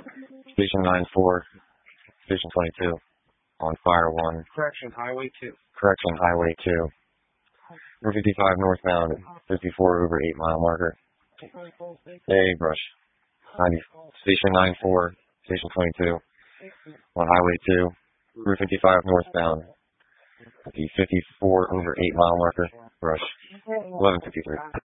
Station 9-4, Station 22, on fire 1. Correction, Highway 2. Correction, Highway 2. Route 55 northbound, 54 over 8 mile marker. Hey, brush. 90, Station 9-4, Station 22, on Highway 2, Route 55 northbound, the 54 over 8 mile marker, brush. 1153.